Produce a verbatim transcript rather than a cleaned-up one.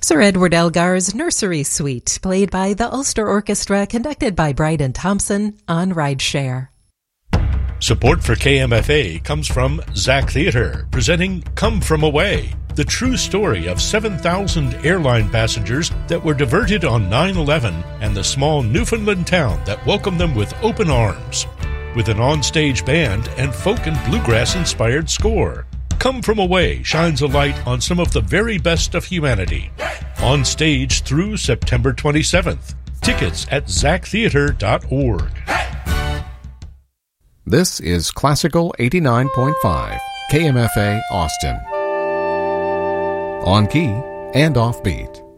Sir Edward Elgar's Nursery Suite, played by the Ulster Orchestra, conducted by Bryden Thompson on Rideshare. Support for K M F A comes from Zach Theatre, presenting Come From Away, the true story of seven thousand airline passengers that were diverted on nine eleven and the small Newfoundland town that welcomed them with open arms. With an on-stage band and folk and bluegrass-inspired score, Come From Away shines a light on some of the very best of humanity. On stage through September twenty-seventh. Tickets at zach theatre dot org. This is Classical eighty-nine point five, K M F A Austin. On key and off beat.